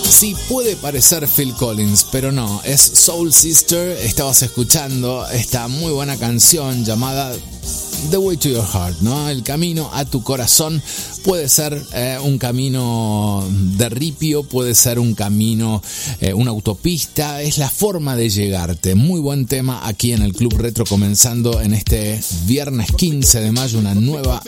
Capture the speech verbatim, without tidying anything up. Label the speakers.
Speaker 1: Sí, puede parecer Phil Collins, pero no, es Soul Sister. Estabas escuchando esta muy buena canción llamada The Way to Your Heart, ¿no? El camino a tu corazón. Puede ser eh, un camino de ripio, puede ser un camino, eh, una autopista, es la forma de llegarte. Muy buen tema aquí en el Club Retro, comenzando en este viernes quince de mayo, una nueva